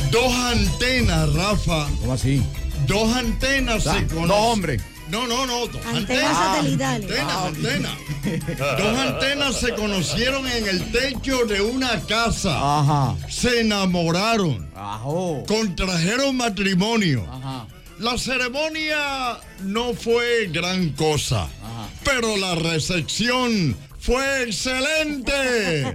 Dos antenas, Rafa. ¿Cómo así? Dos antenas se conocen. Dos hombres. No, dos Antenas satelitales. Antenas. Dos antenas se conocieron en el techo de una casa. Ajá. Se enamoraron. Ajo. Contrajeron matrimonio. Ajá. La ceremonia no fue gran cosa, Ajá. pero la recepción fue excelente.